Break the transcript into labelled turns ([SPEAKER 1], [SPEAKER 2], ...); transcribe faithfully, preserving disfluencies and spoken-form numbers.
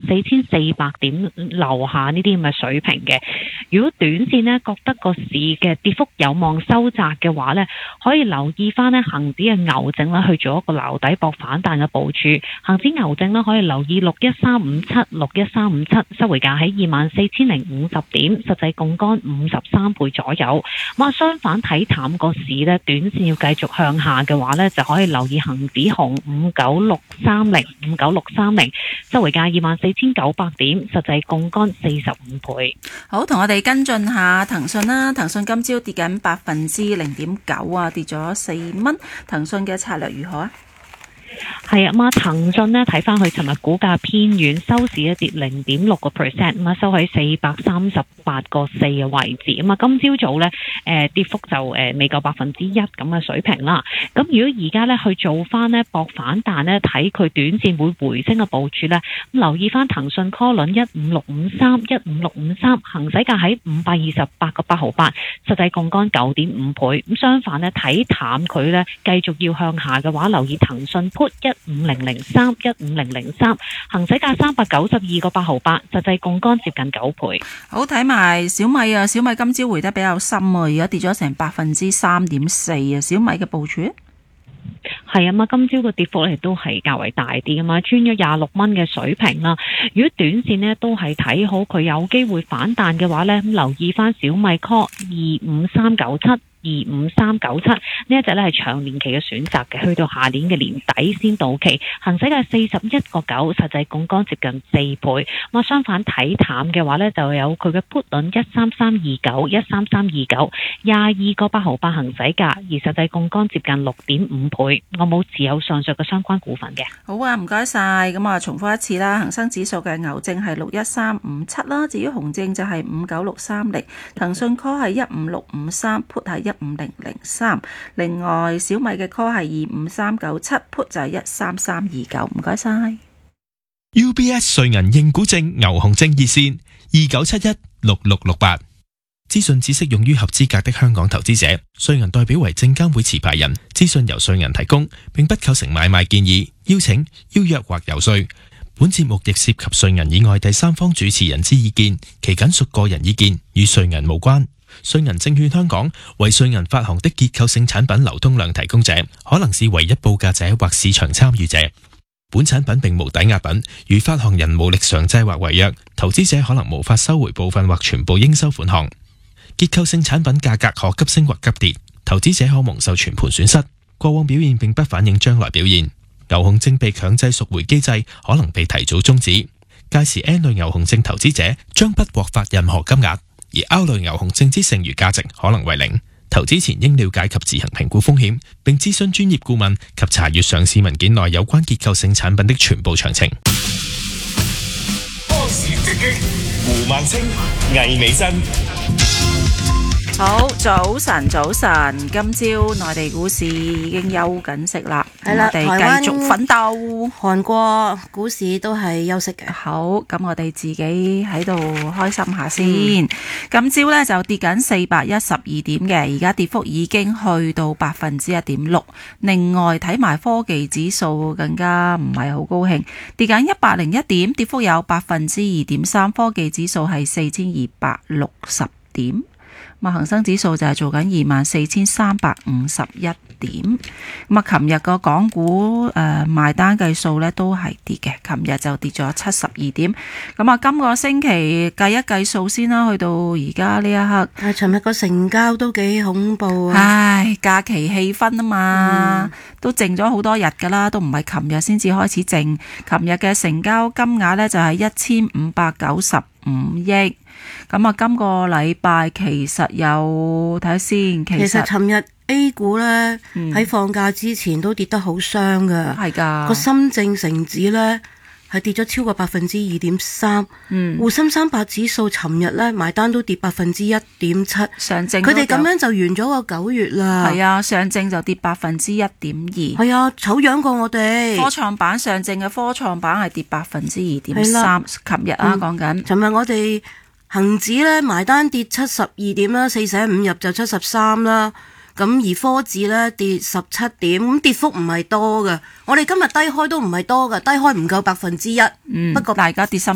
[SPEAKER 1] 四千四百點樓下呢啲咁嘅水平嘅。如果短線呢覺得個市嘅跌幅有望收窄嘅話呢，可以留意翻呢恒指嘅牛證啦，去做一個留底博反彈嘅部署。恒指牛證啦，可以留意六一三五七、六一三五七，收回價喺二萬四千零五十點，實際槓桿五十三倍左右。咁啊，相反睇淡個市呢，短線要繼續向下嘅話呢，就可以留意恒指紅五九六三零、五九六三零，收回價二萬四千九百點，實際槓桿四十五倍。
[SPEAKER 2] 好，同我哋跟進下騰訊啦。騰訊今朝跌緊百分之零點九啊，跌咗四蚊。騰訊嘅策略如何啊？
[SPEAKER 1] 係啊，咁啊，騰訊呢睇翻佢尋日股價偏軟，收市一跌零點六個 percent， 咁啊收喺四百三十八個四嘅位置。咁啊，今朝早呢，誒跌幅就誒未夠百分之一咁嘅水平啦。咁如果而家呢去做翻呢博反彈呢，睇佢短線會回升嘅部署呢，咁留意翻騰訊 call 輪一五六五三、一五六五三，行使價喺五百二十八個八毫八，實際槓桿九點五倍。咁相反呢，睇淡佢呢，繼續要向下嘅話，留意騰訊 put 一五零零三、一五零零三，行使價三百九十二個八毫八，實際槓桿接近九倍。
[SPEAKER 2] 好，睇埋小米啊，小米今朝回得比較深啊，而家跌咗成百分之三點四啊，小米嘅部署
[SPEAKER 1] 係啊嘛，今朝個跌幅咧都係較為大啲噶嘛，穿咗廿六蚊嘅水平啦。如果短線呢都係睇好佢有機會反彈嘅話呢，咁留意翻小米 call 二五三九七。二五三九七呢一隻呢係長年期嘅選擇嘅，去到下年嘅年底先到期，行使嘅四十一個九，實際槓桿接近四倍。咁啊，相反睇淡嘅話呢，就有佢嘅 put 輪一三三二九、一三三二九，廿二個八毫八行使價，而實際槓桿接近六點五倍。我冇持有上述嘅相關股份嘅。
[SPEAKER 2] 好啊，唔該晒。咁啊，重複一次啦，恒生指數嘅牛證係六一三五七啦，至於紅證就係五九六三零，騰訊 call 係一五六五三 ，put 係一五零零三，另外小米嘅 call 係二五三九七 ，put 就係一三三二九，唔該晒。
[SPEAKER 3] U B S 瑞銀認股證牛熊證熱線二九七一六六六八，資訊只適用於合資格的香港投資者，瑞銀代表為證監會持牌人，資訊由瑞銀提供，並不構成買賣建議、邀請、邀約或遊說。本節目亦涉及瑞銀以外第三方主持人之意見，其僅屬個人意見，與瑞銀無關。瑞銀證券香港為瑞銀發行的結構性產品流通量提供者，可能是唯一報價者或市場參與者。本產品並無抵押品，如發行人無力償債或違約，投資者可能無法收回部分或全部應收款項。結構性產品價格可急升或急跌，投資者可蒙受全盤損失。過往表現並不反映將來表現。牛熊證被強制贖回機制可能被提早終止，屆時 N 類牛熊證投資者將不獲發任何金額，而 R 類牛熊證之剩餘價值可能為零。投資前應了解及自行評估風險，並諮詢專業顧問及查閱上市文件內有關結構性產品的全部詳情。
[SPEAKER 4] 波士直擊，胡萬清、魏美珍。
[SPEAKER 2] 好，早晨，早晨，今朝內地股市已經休緊息啦，
[SPEAKER 5] 係啦，
[SPEAKER 2] 我哋繼續奮鬥。
[SPEAKER 5] 韓國股市都係休息嘅。
[SPEAKER 2] 好，咁我哋自己喺度開心下先。嗯、今朝呢就跌緊四百一十二點嘅，而家跌幅已經去到百分之一點六。另外睇埋科技指數更加唔係好高興，跌緊一百零一點，跌幅有百分之二點三。科技指數係四千二百六十點。咁恒生指數就係做緊二萬四千三百五十一點。咁啊，琴日個港股誒、呃、埋單計數咧都係跌嘅，琴日就跌咗七十二點。咁啊，今個星期計一計數先啦，去到而家呢一刻。
[SPEAKER 5] 但係尋日個成交都幾恐怖啊！
[SPEAKER 2] 唉，假期氣氛啊嘛，
[SPEAKER 5] 嗯、
[SPEAKER 2] 都靜咗好多日噶啦，都唔係琴日先至開始靜。琴日嘅成交金額咧就係一千五百九十五億。咁啊，今個禮拜其實有睇下先，其實
[SPEAKER 5] 尋日 A 股咧喺、嗯、放假之前都跌得好傷噶，
[SPEAKER 2] 係噶
[SPEAKER 5] 個深證成指咧係跌咗超過百分之二點三，滬深三百指數尋日咧埋單都跌百分之一點七，
[SPEAKER 2] 上證
[SPEAKER 5] 佢哋咁樣就完咗個九月啦。
[SPEAKER 2] 係啊，上證就跌百分之一點二，
[SPEAKER 5] 係啊，醜樣過我哋。
[SPEAKER 2] 科創板上證嘅科創板係跌百分之二點三，琴日啊講緊，
[SPEAKER 5] 尋日我哋。恒指咧埋單跌七十二點啦，四捨五入就七十三啦。咁而科指咧跌十七點，咁跌幅唔係多嘅。我哋今日低開都唔係多嘅，低開唔夠百分之一。
[SPEAKER 2] 嗯，
[SPEAKER 5] 不過
[SPEAKER 2] 大家跌深